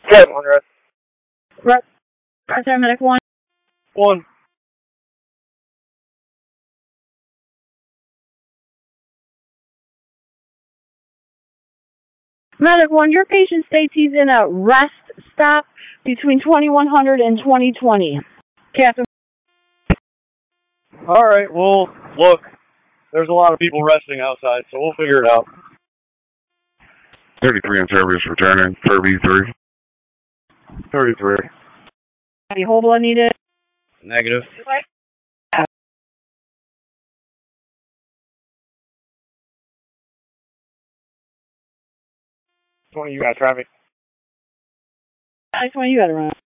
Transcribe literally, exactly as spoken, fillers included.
Yeah, one rest. Rep, paramedic one. One. Medic one, your patient states he's in a rest stop between twenty-one hundred and twenty twenty. Captain. All right, well, look, there's a lot of people resting outside, so we'll figure it out. thirty-three in service, returning, thirty-three. thirty-three. Any hold blood needed? Negative. twenty, you got traffic. twenty, you got to run.